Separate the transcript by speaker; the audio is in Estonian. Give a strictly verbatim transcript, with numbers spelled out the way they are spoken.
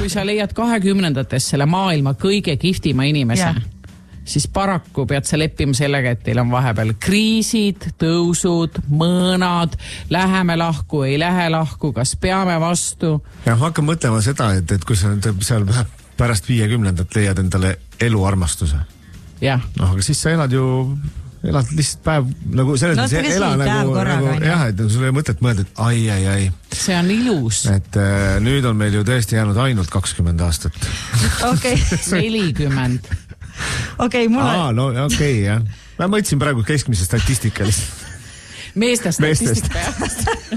Speaker 1: kui sa leiad kahekümnendates selle maailma kõige kihvtima inimese, ja. Siis paraku pead sa leppima sellega, et teil on vahepeal kriisid, tõusud, mõõnad, läheme lahku, ei lähe lahku, kas peame vastu.
Speaker 2: Ja hakka mõtlema seda, et, et kui sa seal pärast viiekümnendat leiad endale eluarmastuse.
Speaker 1: Jah.
Speaker 2: No, aga siis sa elad ju, elad lihtsalt päev, nagu selles no, mõttes ela nagu, nagu jah, et sul ei mõtet mõelda, et ai, ai, ai.
Speaker 1: See on ilus.
Speaker 2: Et äh, nüüd on meil ju tõesti jäänud ainult kakskümmend aastat.
Speaker 3: Okei.
Speaker 1: nelikümmend.
Speaker 3: Okei, okay, mulle...
Speaker 2: Aa, no okei, okay, jah. Ma mõtlesin praegu keskmise statistikalist.
Speaker 1: Meeste statistika, jah.